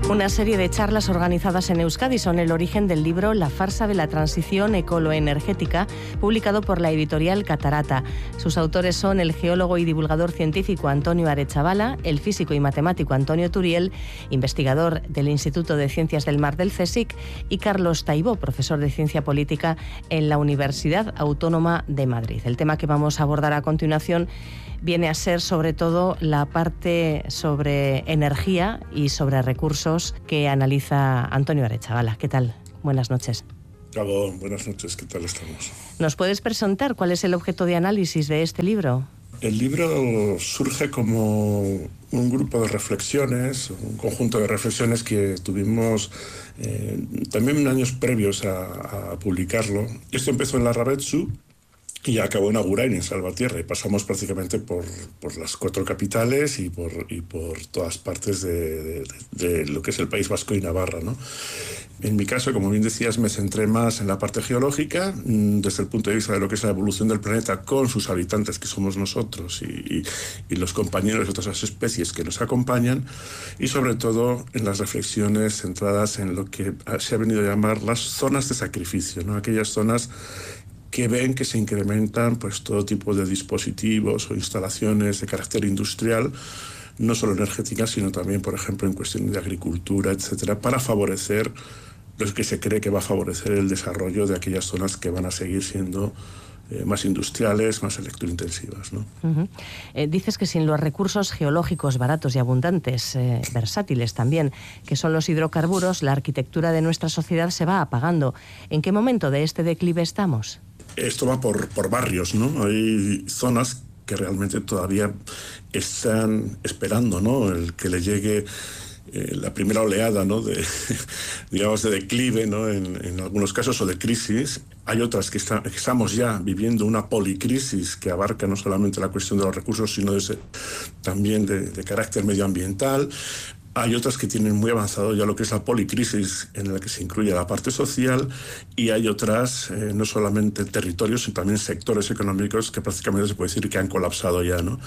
Una serie de charlas organizadas en Euskadi son el origen del libro La farsa de la transición ecoloenergética, publicado por la editorial Catarata. Sus autores son el geólogo y divulgador científico Antonio Arechavala, el físico y matemático Antonio Turiel, investigador del Instituto de Ciencias del Mar del CSIC, y Carlos Taibó, profesor de Ciencia Política en la Universidad Autónoma de Madrid. El tema que vamos a abordar a continuación viene a ser sobre todo la parte sobre energía y sobre recursos que analiza Antonio Arechavala. ¿Qué tal? Buenas noches. Cabo, buenas noches. ¿Qué tal estamos? ¿Nos puedes presentar cuál es el objeto de análisis de este libro? El libro surge como un grupo de reflexiones, un conjunto de reflexiones que tuvimos también en años previos a publicarlo. Esto empezó en la Rabetsu y acabó en Agurain, en Salvatierra, y pasamos prácticamente por las 4 capitales y por todas partes de lo que es el País Vasco y Navarra, ¿no? En mi caso, como bien decías, me centré más en la parte geológica, desde el punto de vista de lo que es la evolución del planeta con sus habitantes, que somos nosotros, y los compañeros de otras especies que nos acompañan, y sobre todo en las reflexiones centradas en lo que se ha venido a llamar las zonas de sacrificio, ¿no? Aquellas zonas que ven que se incrementan pues todo tipo de dispositivos o instalaciones de carácter industrial, no solo energéticas, sino también, por ejemplo, en cuestiones de agricultura, etcétera, para favorecer lo que se cree que va a favorecer el desarrollo de aquellas zonas que van a seguir siendo más industriales, más electrointensivas, ¿no? Dices que sin los recursos geológicos baratos y abundantes, versátiles también, que son los hidrocarburos, la arquitectura de nuestra sociedad se va apagando. ¿En qué momento de este declive estamos? Esto va por barrios, ¿no? Hay zonas que realmente todavía están esperando, ¿no?, el que le llegue la primera oleada, ¿no?, digamos, de declive, ¿no?, en algunos casos, o de crisis. Hay otras que estamos ya viviendo una policrisis que abarca no solamente la cuestión de los recursos, sino también de carácter medioambiental. Hay otras que tienen muy avanzado ya lo que es la policrisis, en la que se incluye la parte social, y hay otras, no solamente territorios, sino también sectores económicos que prácticamente se puede decir que han colapsado ya, ¿no?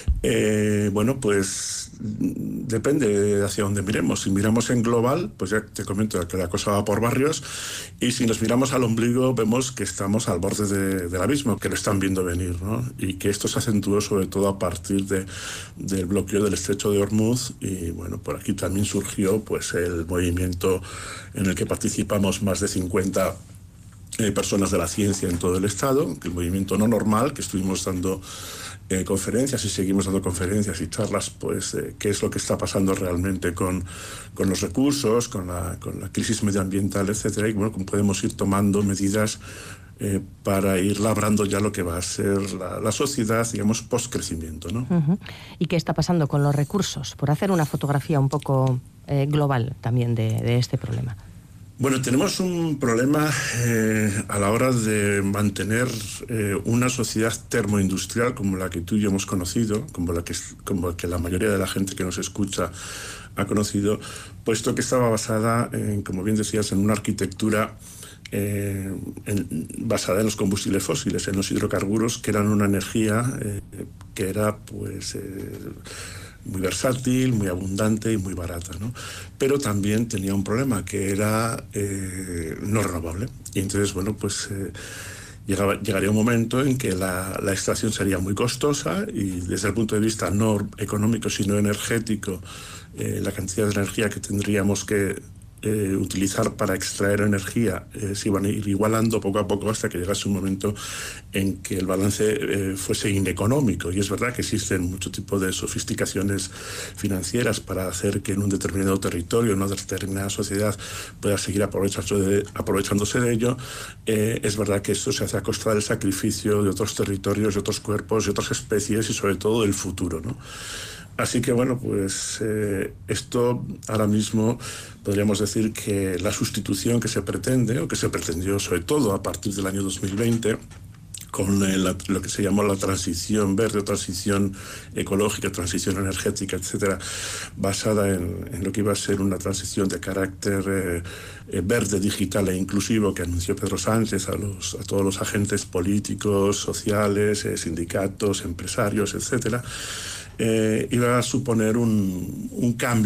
Bueno, pues depende hacia dónde miremos. Si miramos en global, pues ya te comento que la cosa va por barrios, y si nos miramos al ombligo vemos que estamos al borde del abismo, que lo están viendo venir, ¿no? Y que esto se acentuó sobre todo a partir del bloqueo del estrecho de Hormuz. Y bueno, por aquí también surgió pues el movimiento en el que participamos más de 50 personas de la ciencia en todo el estado, el movimiento no normal, que estuvimos dando conferencias y seguimos dando conferencias y charlas, pues qué es lo que está pasando realmente con los recursos, con la crisis medioambiental, etcétera, y bueno, cómo podemos ir tomando medidas para ir labrando ya lo que va a ser la sociedad, digamos, post-crecimiento, ¿no? ¿Y qué está pasando con los recursos? Por hacer una fotografía un poco global también de este problema. Bueno, tenemos un problema a la hora de mantener una sociedad termoindustrial como la que tú y yo hemos conocido, como la que la mayoría de la gente que nos escucha ha conocido, puesto que estaba basada en, como bien decías, en una arquitectura basada en los combustibles fósiles, en los hidrocarburos, que eran una energía que era pues muy versátil, muy abundante y muy barata, ¿no? Pero también tenía un problema, que era no renovable. Y entonces, bueno, pues llegaría un momento en que la extracción sería muy costosa, y desde el punto de vista no económico, sino energético, la cantidad de energía que tendríamos que utilizar para extraer energía se iban a ir igualando poco a poco, hasta que llegase un momento en que el balance fuese ineconómico. Y es verdad que existen mucho tipo de sofisticaciones financieras para hacer que en un determinado territorio, en una determinada sociedad, pueda seguir aprovechándose de ello. Es verdad que esto se hace a costa del sacrificio de otros territorios, de otros cuerpos, de otras especies, y sobre todo del futuro, ¿no? Así que bueno, pues esto ahora mismo podríamos decir que la sustitución que se pretende, o que se pretendió sobre todo a partir del año 2020, con lo que se llamó la transición verde, transición ecológica, transición energética, etcétera, basada en lo que iba a ser una transición de carácter verde, digital e inclusivo, que anunció Pedro Sánchez a todos los agentes políticos, sociales, sindicatos, empresarios, etcétera. Iba a suponer un cambio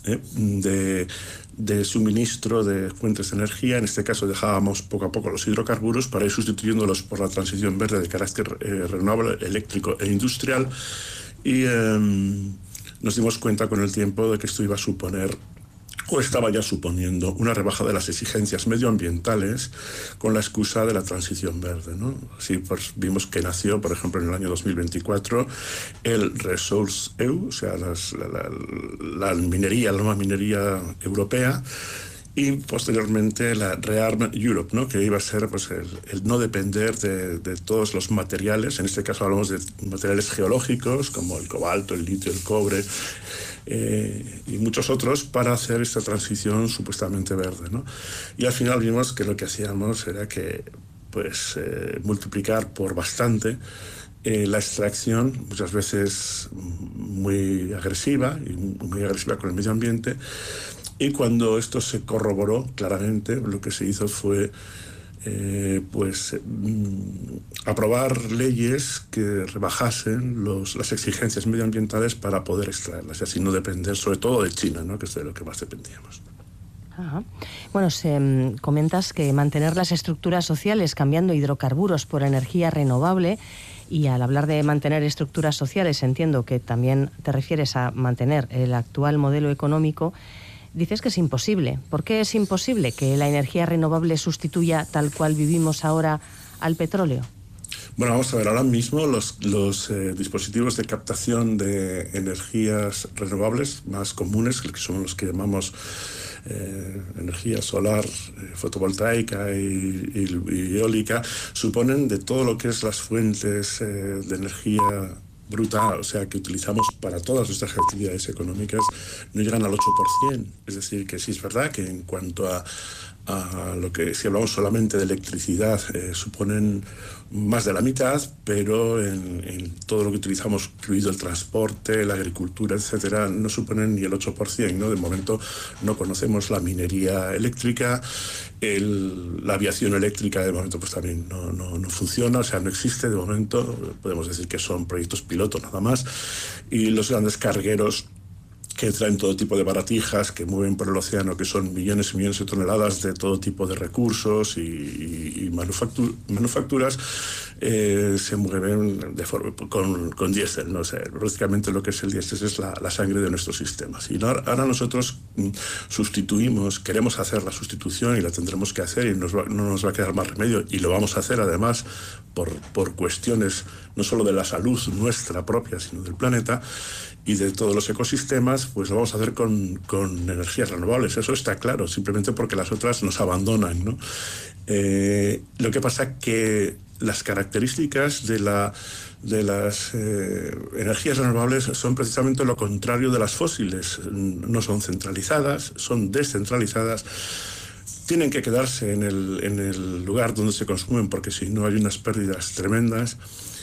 de suministro de fuentes de energía. En este caso dejábamos poco a poco los hidrocarburos para ir sustituyéndolos por la transición verde de carácter renovable, eléctrico e industrial, y nos dimos cuenta con el tiempo de que esto iba a suponer, o estaba ya suponiendo, una rebaja de las exigencias medioambientales con la excusa de la transición verde, ¿no? Así pues vimos que nació, por ejemplo, en el año 2024 el Resource EU, o sea, la nueva minería europea, y posteriormente la Rearm Europe, ¿no? Que iba a ser pues, el no depender de todos los materiales. En este caso hablamos de materiales geológicos como el cobalto, el litio, el cobre, y muchos otros, para hacer esta transición supuestamente verde, ¿no? Y al final vimos que lo que hacíamos era que pues, multiplicar por bastante la extracción, muchas veces muy agresiva con el medio ambiente. Y cuando esto se corroboró claramente, lo que se hizo fue aprobar leyes que rebajasen las exigencias medioambientales para poder extraerlas y así no depender, sobre todo de China, ¿no? Que es de lo que más dependíamos. Ajá. Bueno, comentas que mantener las estructuras sociales cambiando hidrocarburos por energía renovable, y al hablar de mantener estructuras sociales entiendo que también te refieres a mantener el actual modelo económico. Dices que es imposible. ¿Por qué es imposible que la energía renovable sustituya, tal cual vivimos ahora, al petróleo? Bueno, vamos a ver, ahora mismo los dispositivos de captación de energías renovables más comunes, que son los que llamamos energía solar, fotovoltaica y eólica, suponen de todo lo que es las fuentes de energía bruta, o sea, que utilizamos para todas nuestras actividades económicas, no llegan al 8%. Es decir, que sí es verdad que en cuanto a lo que, si hablamos solamente de electricidad, suponen más de la mitad, pero en todo lo que utilizamos, incluido el transporte, la agricultura, etcétera, no suponen ni el 8%, ¿no? De momento no conocemos la minería eléctrica, la aviación eléctrica de momento pues también no funciona, o sea, no existe de momento, podemos decir que son proyectos piloto nada más, y los grandes cargueros que traen todo tipo de baratijas, que mueven por el océano, que son millones y millones de toneladas de todo tipo de recursos y manufacturas, se mueven con diésel, ¿no? O sea, prácticamente lo que es el diésel es la sangre de nuestros sistemas. Y ahora nosotros queremos hacer la sustitución y la tendremos que hacer y no nos va a quedar más remedio, y lo vamos a hacer además por cuestiones no solo de la salud nuestra propia, sino del planeta y de todos los ecosistemas, pues lo vamos a hacer con energías renovables. Eso está claro, simplemente porque las otras nos abandonan, ¿no? Lo que pasa que las características de las energías renovables son precisamente lo contrario de las fósiles. No son centralizadas, son descentralizadas. Tienen que quedarse en el lugar donde se consumen, porque si no hay unas pérdidas tremendas.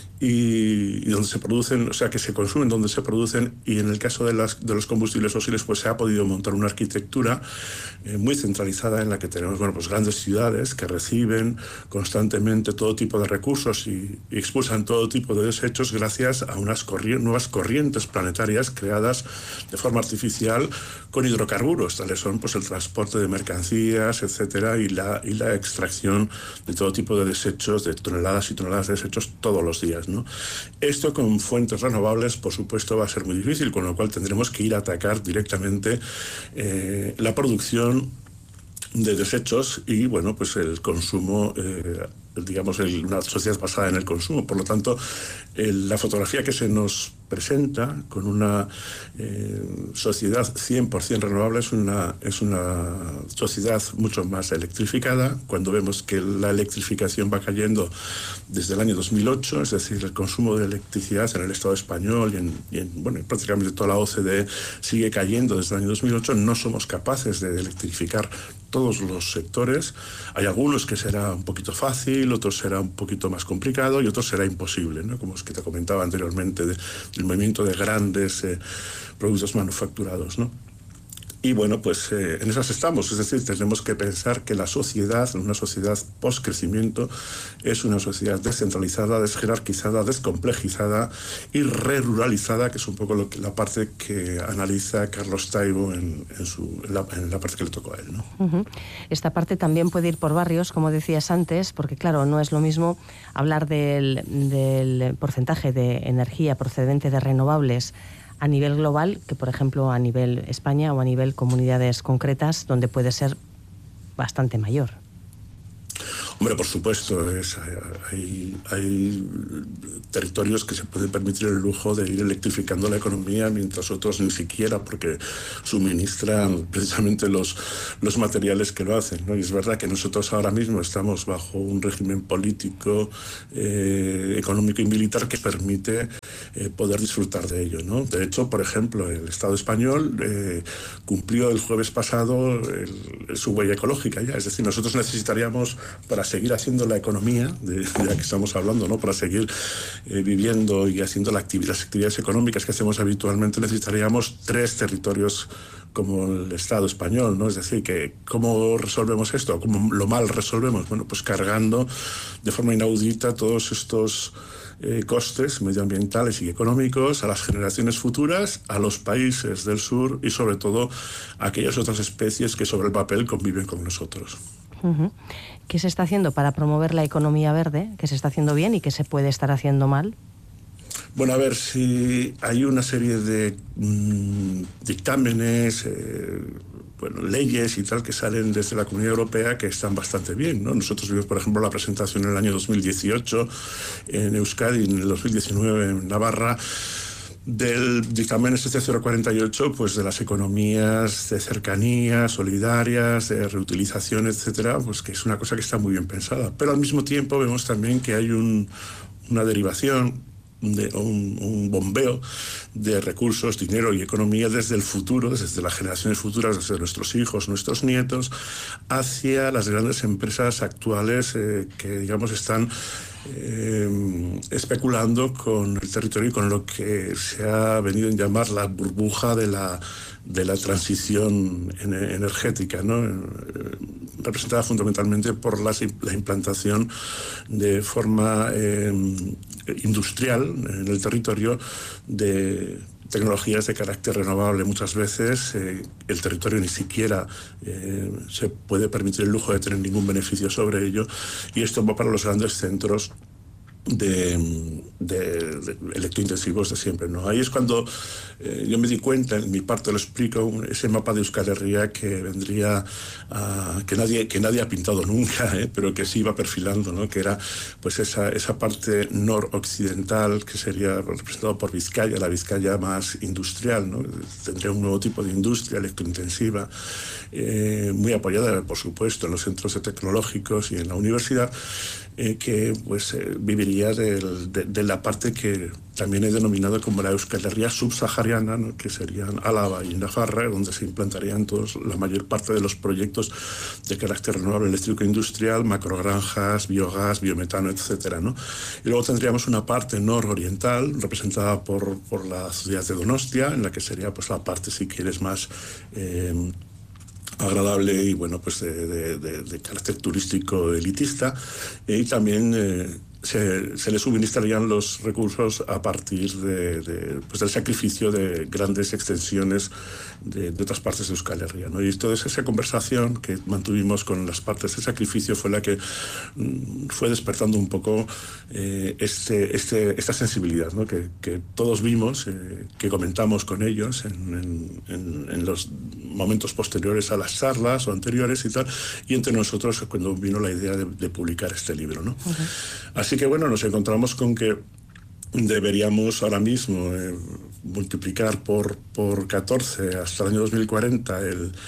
Y donde se producen, o sea, que se consumen donde se producen, y en el caso de los combustibles fósiles pues se ha podido montar una arquitectura muy centralizada en la que tenemos, bueno, pues grandes ciudades que reciben constantemente todo tipo de recursos y expulsan todo tipo de desechos gracias a unas nuevas corrientes planetarias creadas de forma artificial con hidrocarburos, tales son pues el transporte de mercancías, etcétera, y la extracción de todo tipo de desechos, de toneladas y toneladas de desechos todos los días, ¿no? Esto con fuentes renovables, por supuesto, va a ser muy difícil, con lo cual tendremos que ir a atacar directamente la producción de desechos y, bueno, pues el consumo, digamos, una sociedad basada en el consumo. Por lo tanto, la fotografía que se nos presenta con una sociedad 100% renovable es una sociedad mucho más electrificada. Cuando vemos que la electrificación va cayendo desde el año 2008, es decir, el consumo de electricidad en el Estado español y en prácticamente toda la OCDE sigue cayendo desde el año 2008, no somos capaces de electrificar todos los sectores. Hay algunos que será un poquito fácil, otros será un poquito más complicado y otros será imposible, ¿no? Como es que te comentaba anteriormente del movimiento de grandes productos manufacturados, ¿no? Y bueno, pues en esas estamos. Es decir, tenemos que pensar que la sociedad, una sociedad post-crecimiento, es una sociedad descentralizada, desjerarquizada, descomplejizada y re-ruralizada, que es un poco la parte que analiza Carlos Taibo en la parte que le tocó a él, ¿no? Uh-huh. Esta parte también puede ir por barrios, como decías antes, porque claro, no es lo mismo hablar del porcentaje de energía procedente de renovables a nivel global que, por ejemplo, a nivel España o a nivel comunidades concretas, donde puede ser bastante mayor. Hombre, por supuesto, hay territorios que se pueden permitir el lujo de ir electrificando la economía, mientras otros ni siquiera, porque suministran precisamente los materiales que lo hacen, ¿no? Y es verdad que nosotros ahora mismo estamos bajo un régimen político, económico y militar que permite poder disfrutar de ello, ¿no? De hecho, por ejemplo, el Estado español cumplió el jueves pasado su huella ecológica ya. Es decir, nosotros necesitaríamos, para seguir haciendo la economía, de la que estamos hablando, ¿no? Para seguir viviendo y haciendo las actividades económicas que hacemos habitualmente, necesitaríamos 3 territorios como el Estado español, ¿no? Es decir, que ¿cómo resolvemos esto? ¿Cómo lo mal resolvemos? Bueno, pues cargando de forma inaudita todos estos costes medioambientales y económicos a las generaciones futuras, a los países del sur y sobre todo a aquellas otras especies que sobre el papel conviven con nosotros. Uh-huh. ¿Qué se está haciendo para promover la economía verde? ¿Qué se está haciendo bien y qué se puede estar haciendo mal? Bueno, a ver, si hay una serie de dictámenes, leyes y tal que salen desde la Comunidad Europea que están bastante bien, ¿no? Nosotros vimos, por ejemplo, la presentación en el año 2018 en Euskadi y en el 2019 en Navarra del dictamen SC048, pues de las economías de cercanía, solidarias, de reutilización, etcétera, pues que es una cosa que está muy bien pensada. Pero al mismo tiempo vemos también que hay una derivación, un bombeo de recursos, dinero y economía desde el futuro, desde las generaciones futuras, desde nuestros hijos, nuestros nietos, hacia las grandes empresas actuales que, digamos, están especulando con el territorio y con lo que se ha venido a llamar la burbuja de la transición energética, ¿no? Representada fundamentalmente por la implantación de forma industrial en el territorio de tecnologías de carácter renovable. Muchas veces el territorio ni siquiera se puede permitir el lujo de tener ningún beneficio sobre ello, y esto va para los grandes centros de electrointensivos de siempre, ¿no? Ahí es cuando yo me di cuenta, en mi parte lo explico, ese mapa de Euskal Herria que vendría que nadie ha pintado nunca, pero que sí iba perfilando, ¿no? Que era pues esa parte noroccidental que sería representado por Vizcaya, la Vizcaya más industrial, ¿no? Tendría un nuevo tipo de industria electrointensiva, muy apoyada, por supuesto, en los centros tecnológicos y en la universidad, que pues viviría de la parte que también he denominado como la Euskal Herria subsahariana, ¿no? Que serían Álava y Navarra, donde se implantarían la mayor parte de los proyectos de carácter renovable eléctrico industrial, macrogranjas, biogás, biometano, etcétera, ¿no? Y luego tendríamos una parte nororiental representada por la ciudad de Donostia, en la que sería pues la parte, si quieres, más agradable y bueno, pues de carácter turístico elitista, y también se le suministrarían los recursos a partir pues del sacrificio de grandes extensiones de otras partes de Euskal Herria, ¿no? Y entonces esa conversación que mantuvimos con las partes de sacrificio fue la que fue despertando un poco esta sensibilidad, ¿no? que todos vimos, que comentamos con ellos en los momentos posteriores a las charlas o anteriores y tal, y entre nosotros cuando vino la idea de publicar este libro, ¿no? Uh-huh. Así que bueno, nos encontramos con que deberíamos ahora mismo multiplicar por 14 hasta el año 2040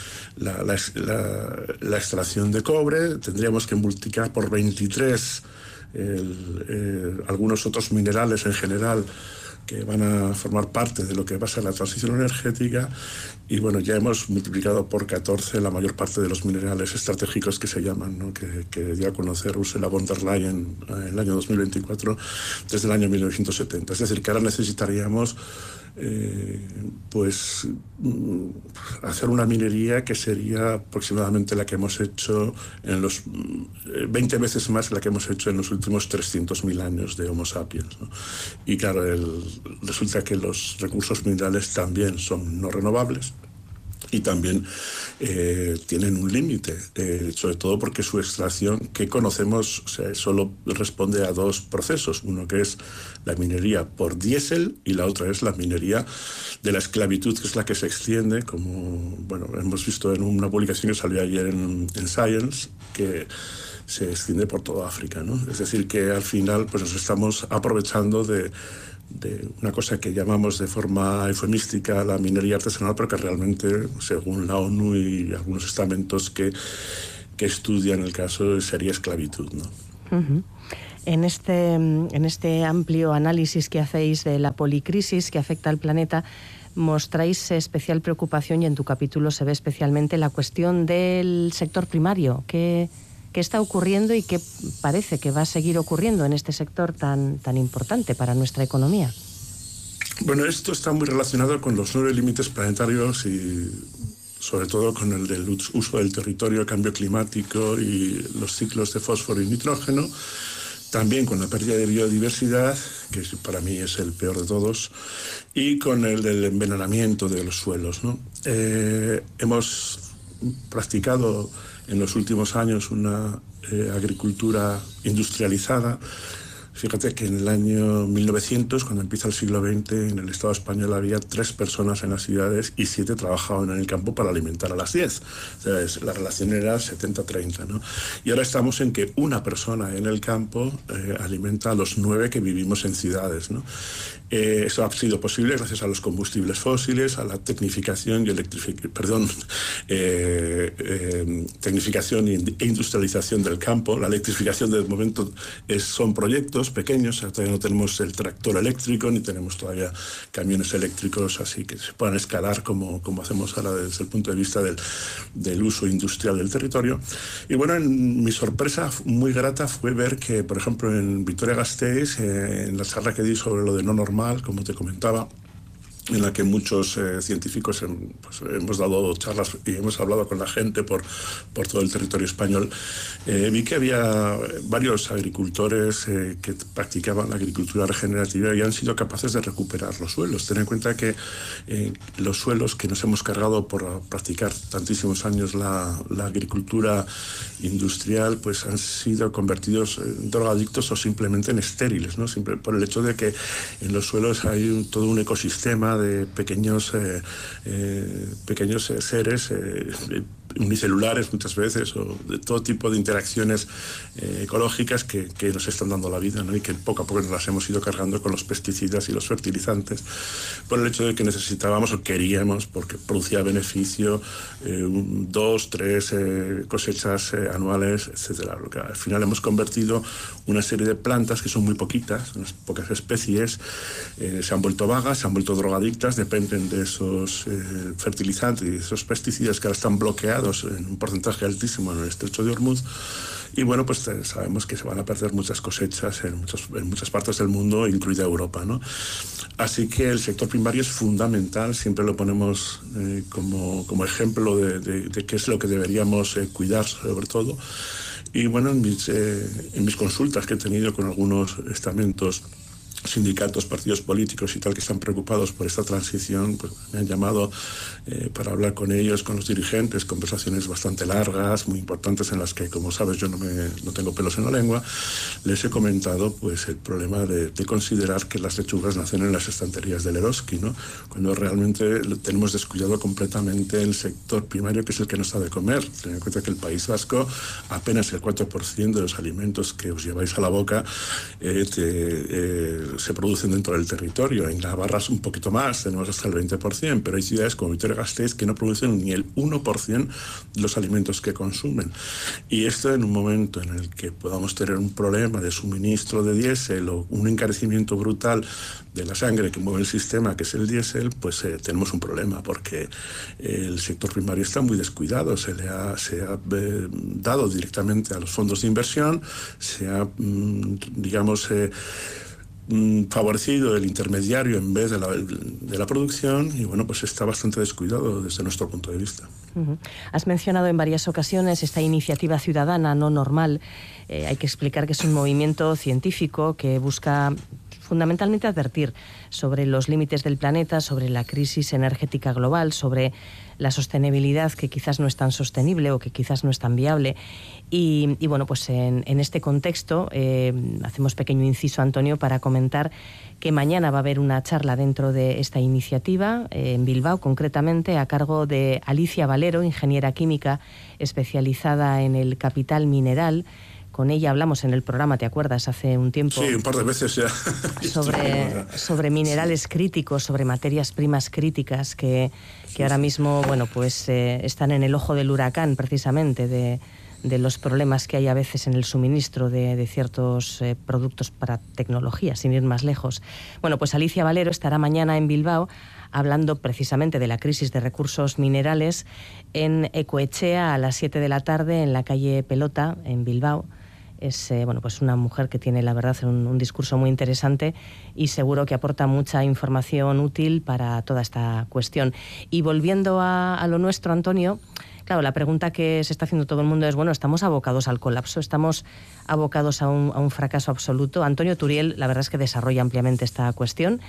la extracción de cobre, tendríamos que multiplicar por 23 algunos otros minerales en general que van a formar parte de lo que va a ser la transición energética, y bueno, ya hemos multiplicado por 14 la mayor parte de los minerales estratégicos que se llaman, ¿no? que dio a conocer Ursula von der Leyen en el año 2024 desde el año 1970. Es decir, que ahora necesitaríamos pues hacer una minería que sería aproximadamente la que hemos hecho en los 20 veces más la que hemos hecho en los últimos 300.000 años de Homo sapiens, ¿no? Y claro, resulta que los recursos minerales también son no renovables y también tienen un límite, sobre todo porque su extracción, que conocemos, o sea, solo responde a dos procesos. Uno que es la minería por diésel y la otra es la minería de la esclavitud, que es la que se extiende, como bueno, hemos visto en una publicación que salió ayer en Science, que se extiende por toda África, ¿no? Es decir, que al final pues nos estamos aprovechando de una cosa que llamamos de forma eufemística la minería artesanal, pero que realmente, según la ONU y algunos estamentos que estudian el caso, sería esclavitud, ¿no? Uh-huh. En este amplio análisis que hacéis de la policrisis que afecta al planeta, mostráis especial preocupación y en tu capítulo se ve especialmente la cuestión del sector primario. ¿Qué está ocurriendo y qué parece que va a seguir ocurriendo en este sector tan importante para nuestra economía? Bueno, esto está muy relacionado con los 9 límites planetarios y sobre todo con el del uso del territorio, el cambio climático y los ciclos de fósforo y nitrógeno. También con la pérdida de biodiversidad, que para mí es el peor de todos, y con el del envenenamiento de los suelos, ¿no? Hemos practicado en los últimos años una agricultura industrializada. Fíjate que en el año 1900, cuando empieza el siglo XX, en el Estado español había 3 personas en las ciudades y 7 trabajaban en el campo para alimentar a las 10. O sea, la relación era 70-30, ¿no? Y ahora estamos en que una persona en el campo alimenta a los 9 que vivimos en ciudades, ¿no? Eso ha sido posible gracias a los combustibles fósiles, a la tecnificación y tecnificación e industrialización del campo. La electrificación de momento son proyectos pequeños, o sea, todavía no tenemos el tractor eléctrico ni tenemos todavía camiones eléctricos así que se puedan escalar como hacemos ahora desde el punto de vista del uso industrial del territorio. Y bueno, mi sorpresa muy grata fue ver que, por ejemplo, en Vitoria-Gasteiz, en la charla que di sobre lo de no normal, como te comentaba, en la que muchos científicos hemos dado charlas y hemos hablado con la gente por todo el territorio español, vi que había varios agricultores que practicaban la agricultura regenerativa y han sido capaces de recuperar los suelos. Ten en cuenta que los suelos que nos hemos cargado por practicar tantísimos años la agricultura industrial, pues han sido convertidos en drogadictos o simplemente en estériles, ¿no? Siempre por el hecho de que en los suelos hay todo un ecosistema de pequeños seres unicelulares muchas veces, o de todo tipo de interacciones ecológicas que nos están dando la vida, ¿no? Y que poco a poco nos las hemos ido cargando con los pesticidas y los fertilizantes por el hecho de que necesitábamos o queríamos, porque producía beneficio, 2, 3 cosechas anuales, etcétera. Lo que al final hemos convertido una serie de plantas que son muy poquitas, unas pocas especies, se han vuelto vagas, se han vuelto drogadictas, dependen de esos fertilizantes y de esos pesticidas que ahora están bloqueados en un porcentaje altísimo en el estrecho de Hormuz. Y bueno, pues sabemos que se van a perder muchas cosechas en muchas partes del mundo, incluida Europa, ¿no? Así que el sector primario es fundamental, siempre lo ponemos como ejemplo de qué es lo que deberíamos cuidar sobre todo. Y bueno, en mis consultas que he tenido con algunos estamentos, sindicatos, partidos políticos y tal que están preocupados por esta transición, pues me han llamado para hablar con ellos, con los dirigentes, conversaciones bastante largas, muy importantes, en las que, como sabes, yo no tengo pelos en la lengua. Les he comentado pues el problema de considerar que las lechugas nacen en las estanterías del Eroski, ¿no? Cuando realmente tenemos descuidado completamente el sector primario, que es el que nos da de comer. Ten en cuenta que el País Vasco, apenas el 4% de los alimentos que os lleváis a la boca se producen dentro del territorio. En Navarra es un poquito más, tenemos hasta el 20%, pero hay ciudades como Vitoria-Gasteiz que no producen ni el 1% de los alimentos que consumen. Y esto en un momento en el que podamos tener un problema de suministro de diésel o un encarecimiento brutal de la sangre que mueve el sistema, que es el diésel, pues tenemos un problema, porque el sector primario está muy descuidado. Se ha dado directamente a los fondos de inversión, se ha, favorecido el intermediario en vez de la producción, y bueno, pues está bastante descuidado desde nuestro punto de vista. Has mencionado en varias ocasiones esta iniciativa ciudadana no normal. Hay que explicar que es un movimiento científico que busca fundamentalmente advertir sobre los límites del planeta, sobre la crisis energética global, sobre la sostenibilidad que quizás no es tan sostenible o que quizás no es tan viable. Y bueno, pues en este contexto hacemos pequeño inciso, Antonio, para comentar que mañana va a haber una charla dentro de esta iniciativa, en Bilbao concretamente, a cargo de Alicia Valero, ingeniera química especializada en el capital mineral. Con ella hablamos en el programa, ¿te acuerdas? Hace un tiempo. Sí, un par de veces ya. sobre minerales críticos, sobre materias primas críticas que ahora mismo, bueno, pues están en el ojo del huracán, precisamente, de los problemas que hay a veces en el suministro de ciertos productos para tecnología, sin ir más lejos. Bueno, pues Alicia Valero estará mañana en Bilbao hablando precisamente de la crisis de recursos minerales en Ecoetxea a las 7 de la tarde en la calle Pelota, en Bilbao. Es bueno, pues una mujer que tiene, la verdad, un discurso muy interesante y seguro que aporta mucha información útil para toda esta cuestión. Y volviendo a lo nuestro, Antonio, claro, la pregunta que se está haciendo todo el mundo es, bueno, ¿estamos abocados al colapso? ¿Estamos abocados a un fracaso absoluto? Antonio Turiel, la verdad es que desarrolla ampliamente esta cuestión.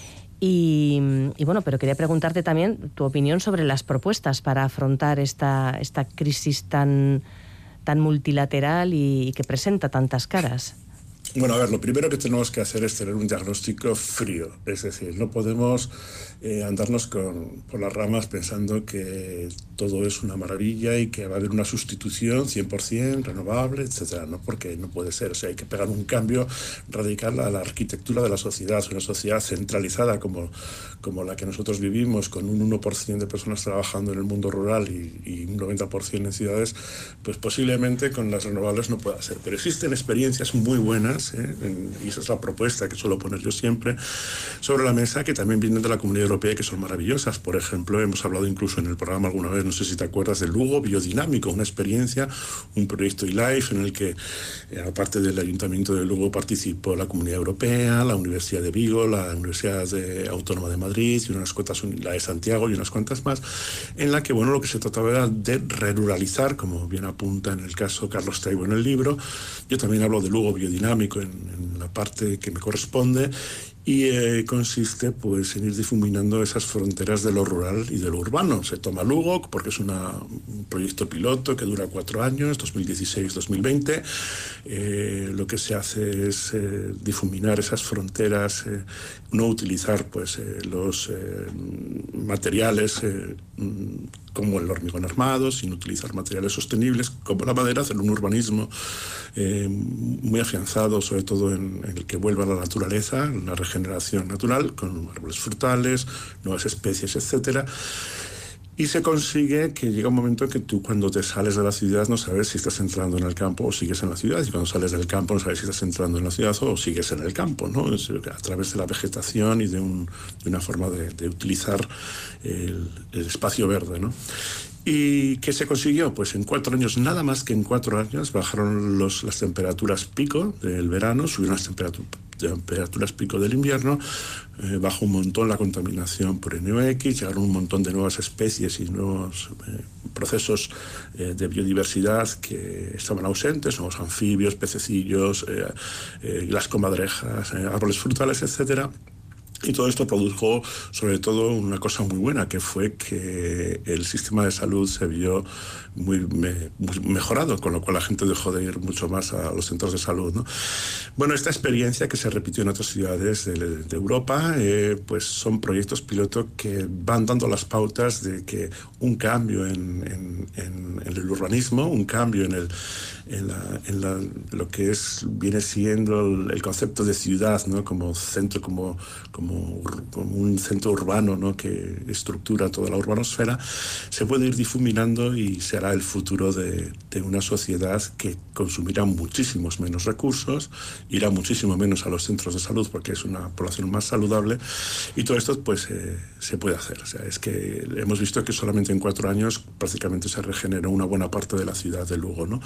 Y bueno, pero quería preguntarte también tu opinión sobre las propuestas para afrontar esta crisis tan multilateral y que presenta tantas caras. Bueno, a ver, lo primero que tenemos que hacer es tener un diagnóstico frío. Es decir, no podemos andarnos por las ramas pensando que todo es una maravilla y que va a haber una sustitución 100% renovable, etcétera, ¿no? Porque no puede ser. O sea, hay que pegar un cambio radical a la arquitectura de la sociedad. Una sociedad centralizada como la que nosotros vivimos, con un 1% de personas trabajando en el mundo rural y un 90% en ciudades, pues posiblemente con las renovables no pueda ser. Pero existen experiencias muy buenas, y esa es la propuesta que suelo poner yo siempre sobre la mesa, que también vienen de la Comunidad Europea y que son maravillosas. Por ejemplo, hemos hablado incluso en el programa alguna vez, no sé si te acuerdas, del Lugo Biodinámico, una experiencia, un proyecto eLife en el que, aparte del Ayuntamiento de Lugo, participó la Comunidad Europea, la Universidad de Vigo, la Universidad Autónoma de Madrid y unas cuantas, la de Santiago y unas cuantas más, en la que, bueno, lo que se trataba era de ruralizar, como bien apunta en el caso Carlos Taibo en el libro. Yo también hablo de Lugo Biodinámico en la parte que me corresponde, y consiste pues en ir difuminando esas fronteras de lo rural y de lo urbano. Se toma Lugo porque es un proyecto piloto que dura 4 años, 2016-2020. Lo que se hace es difuminar esas fronteras, no utilizar pues los materiales como el hormigón armado, sin utilizar materiales sostenibles como la madera, hacer un urbanismo muy afianzado, sobre todo en el que vuelva a la naturaleza, la regeneración natural, con árboles frutales, nuevas especies, etcétera. Y se consigue que llega un momento en que tú, cuando te sales de la ciudad, no sabes si estás entrando en el campo o sigues en la ciudad, y cuando sales del campo no sabes si estás entrando en la ciudad o sigues en el campo, ¿no? Es a través de la vegetación y de una forma de utilizar el espacio verde, ¿no? ¿Y qué se consiguió? Pues en 4 años, nada más que en 4 años, bajaron las temperaturas pico del verano, subieron las temperaturas pico del invierno, bajó un montón la contaminación por NOx, llegaron un montón de nuevas especies y nuevos procesos de biodiversidad que estaban ausentes, nuevos anfibios, pececillos, las comadrejas, árboles frutales, etcétera. Y todo esto produjo, sobre todo, una cosa muy buena, que fue que el sistema de salud se vio muy mejorado, con lo cual la gente dejó de ir mucho más a los centros de salud, ¿no? Bueno, esta experiencia, que se repitió en otras ciudades de Europa, pues son proyectos piloto que van dando las pautas de que un cambio en el urbanismo, un cambio en lo que viene siendo el concepto de ciudad, ¿no? Como centro, como como un centro urbano, ¿no?, que estructura toda la urbanosfera, se puede ir difuminando y será el futuro de una sociedad que consumirá muchísimos menos recursos, irá muchísimo menos a los centros de salud porque es una población más saludable, y todo esto pues se puede hacer. O sea, es que hemos visto que solamente en 4 años prácticamente se regeneró una buena parte de la ciudad de Lugo, ¿no?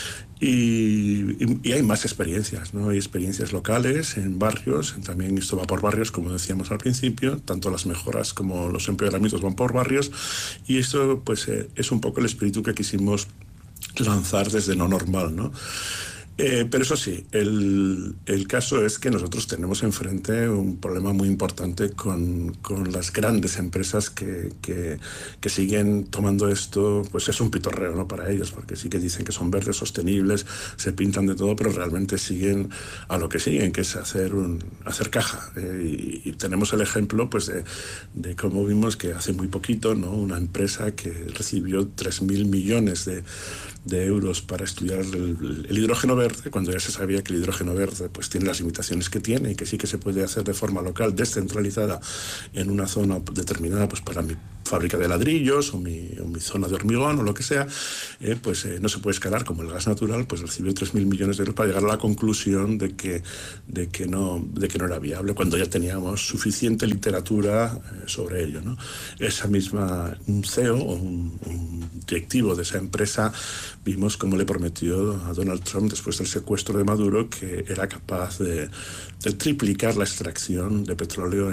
Y hay más experiencias, ¿no? Hay experiencias locales en barrios, también esto va por barrios, como decíamos al principio, tanto las mejoras como los empeoramientos van por barrios, y esto pues es un poco el espíritu que quisimos lanzar desde No Normal, ¿no? Pero eso sí, el caso es que nosotros tenemos enfrente un problema muy importante con las grandes empresas que siguen tomando esto, pues es un pitorreo, ¿no?, para ellos, porque sí que dicen que son verdes, sostenibles, se pintan de todo, pero realmente siguen a lo que siguen, que es hacer caja. Y tenemos el ejemplo pues de cómo vimos que hace muy poquito, ¿no?, una empresa que recibió 3.000 millones de euros para estudiar el hidrógeno verde, cuando ya se sabía que el hidrógeno verde pues tiene las limitaciones que tiene y que sí que se puede hacer de forma local, descentralizada, en una zona determinada, pues para mi fábrica de ladrillos o mi zona de hormigón o lo que sea, pues no se puede escalar como el gas natural, pues recibió 3.000 millones de euros para llegar a la conclusión de que no era viable, cuando ya teníamos suficiente literatura sobre ello, ¿no? Esa misma, un CEO o un directivo de esa empresa, vimos cómo le prometió a Donald Trump, después del secuestro de Maduro, que era capaz de triplicar la extracción de petróleo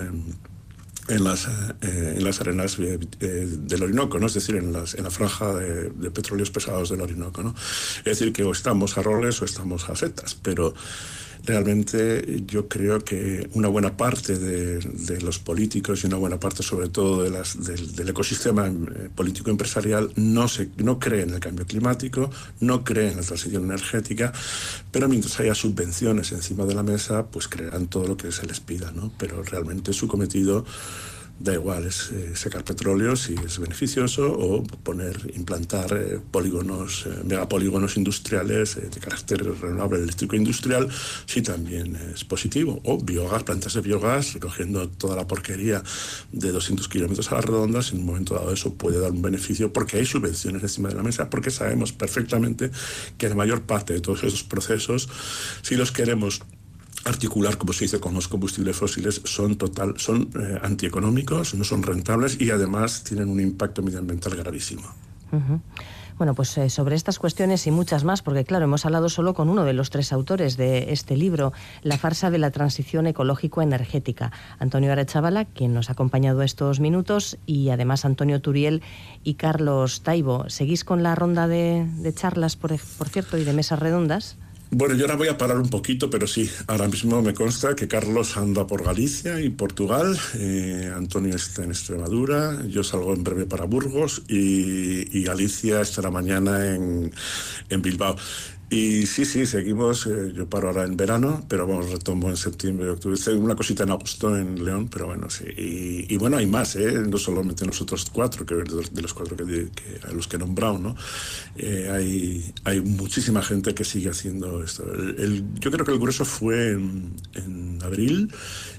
en las arenas del Orinoco, ¿no? Es decir, en la franja de petróleos pesados del Orinoco, ¿no? Es decir, que o estamos a roles o estamos a setas, pero realmente yo creo que una buena parte de los políticos y una buena parte sobre todo del ecosistema político empresarial no cree en el cambio climático, no cree en la transición energética, pero mientras haya subvenciones encima de la mesa, pues creerán todo lo que se les pida, ¿no? Pero realmente su cometido da igual, es sacar petróleo si es beneficioso, o implantar megapolígonos industriales de carácter renovable eléctrico industrial si también es positivo, o biogás, plantas de biogás recogiendo toda la porquería de 200 kilómetros a la redonda. Si en un momento dado eso puede dar un beneficio porque hay subvenciones encima de la mesa, porque sabemos perfectamente que la mayor parte de todos esos procesos, si los queremos articular, como se dice, con los combustibles fósiles, son antieconómicos, no son rentables y además tienen un impacto medioambiental gravísimo. Uh-huh. Bueno, pues sobre estas cuestiones y muchas más, porque claro, hemos hablado solo con uno de los 3 autores de este libro, La farsa de la transición ecológico-energética, Antonio Arechavala, quien nos ha acompañado estos minutos, y además Antonio Turiel y Carlos Taibo. ¿Seguís con la ronda de charlas, por cierto, y de mesas redondas? Bueno, yo ahora voy a parar un poquito, pero sí, ahora mismo me consta que Carlos anda por Galicia y Portugal, Antonio está en Extremadura, yo salgo en breve para Burgos y Alicia estará mañana en Bilbao. Y sí, seguimos, yo paro ahora en verano, pero vamos, retomo en septiembre, octubre, una cosita en agosto en León, pero bueno, sí. Y bueno, hay más, no solamente nosotros 4, que de los 4 a los que he nombrado, ¿no? Hay muchísima gente que sigue haciendo esto. Yo creo que el grueso fue en abril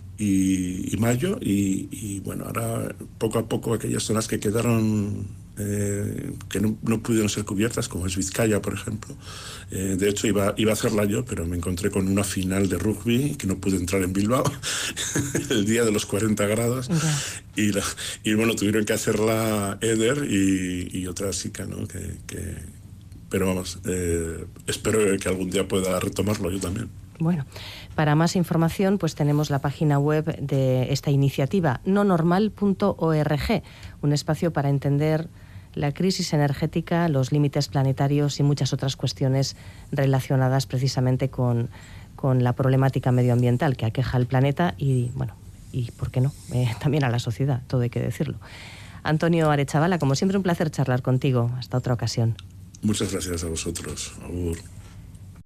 y mayo, y bueno, ahora poco a poco aquellas zonas que quedaron que no pudieron ser cubiertas, como es Vizcaya, por ejemplo. De hecho, iba a hacerla yo, pero me encontré con una final de rugby que no pude entrar en Bilbao el día de los 40 grados. Okay. Y bueno, tuvieron que hacerla Eder y otra chica, ¿no? Pero vamos, espero que algún día pueda retomarlo yo también. Bueno, para más información pues tenemos la página web de esta iniciativa, nonormal.org, un espacio para entender la crisis energética, los límites planetarios y muchas otras cuestiones relacionadas precisamente con la problemática medioambiental que aqueja al planeta y, bueno, y ¿por qué no? También a la sociedad, todo hay que decirlo. Antonio Arechavala, como siempre un placer charlar contigo. Hasta otra ocasión. Muchas gracias a vosotros. Agur.